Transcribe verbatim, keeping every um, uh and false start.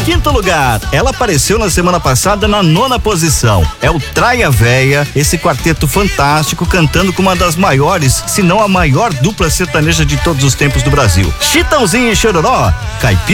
Quinto lugar, ela apareceu na semana passada na nona posição. É o Traia Véia, esse quarteto fantástico cantando com uma das maiores, se não a maior dupla sertaneja de todos os tempos do Brasil. Chitãozinho e Chororó, Caipira